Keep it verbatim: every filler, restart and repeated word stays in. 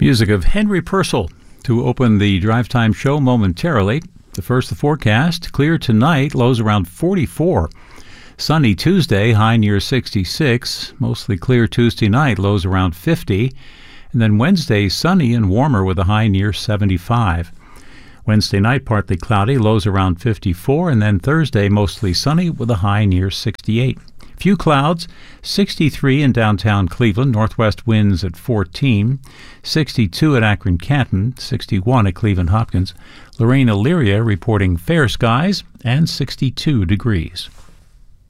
Music of Henry Purcell to open the drive time show momentarily. The first, the forecast, clear tonight, lows around forty-four. Sunny Tuesday, high near sixty-six. Mostly clear Tuesday night, lows around fifty. And then Wednesday, sunny and warmer with a high near seventy-five. Wednesday night, partly cloudy, lows around fifty-four. And then Thursday, mostly sunny with a high near sixty-eight. Few clouds, sixty-three in downtown Cleveland, northwest winds at fourteen, sixty-two at Akron-Canton, sixty-one at Cleveland-Hopkins, Lorraine Elyria reporting fair skies and sixty-two degrees.